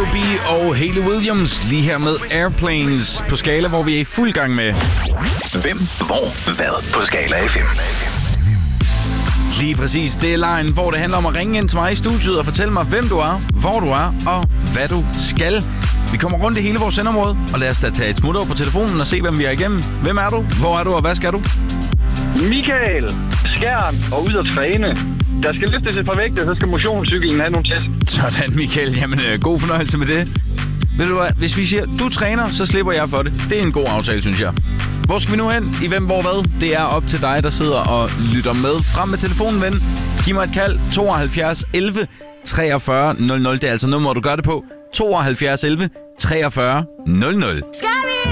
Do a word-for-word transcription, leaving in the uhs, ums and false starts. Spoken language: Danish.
B og Hayley Williams lige her med Airplanes på Skala, hvor vi er i fuld gang med Hvem, hvor, hvad på Skala F M. Lige præcis, det er lejen, hvor det handler om at ringe ind til mig i studiet og fortælle mig, hvem du er, hvor du er og hvad du skal. Vi kommer rundt i hele vores sendområde, og lad os da tage et smut over på telefonen og se, hvem vi er igennem. Hvem er du? Hvor er du, og hvad skal du? Michael, Skjern og ud at træne. Der skal løftes et par vægte, så skal motionscyklen have nogle test. Sådan, Michael. Jamen, øh, god fornøjelse med det. Ved du hvad, hvis vi siger, du træner, så slipper jeg for det. Det er en god aftale, synes jeg. Hvor skal vi nu hen? I hvem, hvor, hvad? Det er op til dig, der sidder og lytter med. Frem med telefonen, ven. Giv mig et kald. tooghalvfjerds elleve treogfyrre nul nul. Det er altså nummeret, du gør det på. tooghalvfjerds elleve treogfyrre nul nul. Skal vi